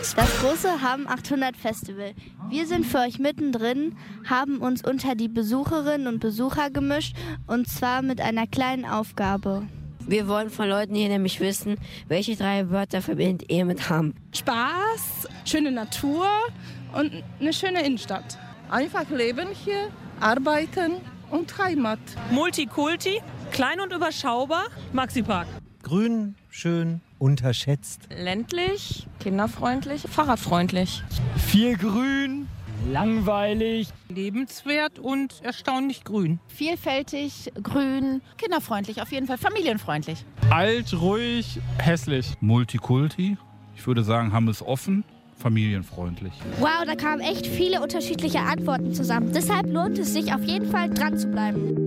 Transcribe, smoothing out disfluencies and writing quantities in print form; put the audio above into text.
Das große Hamm 800 Festival. Wir sind für euch mittendrin, haben uns unter die Besucherinnen und Besucher gemischt und zwar mit einer kleinen Aufgabe. Wir wollen von Leuten hier nämlich wissen, welche 3 Wörter verbindet ihr mit Hamm? Spaß, schöne Natur und eine schöne Innenstadt. Einfach leben hier, arbeiten und Heimat. Multikulti, klein und überschaubar, Maxi-Park. Grün, schön, unterschätzt. Ländlich, kinderfreundlich, fahrradfreundlich. Viel Grün, langweilig. Lebenswert und erstaunlich grün. Vielfältig, grün, kinderfreundlich, auf jeden Fall familienfreundlich. Alt, ruhig, hässlich. Multikulti. Ich würde sagen, Hamm ist offen, familienfreundlich. Wow, da kamen echt viele unterschiedliche Antworten zusammen. Deshalb lohnt es sich auf jeden Fall dran zu bleiben.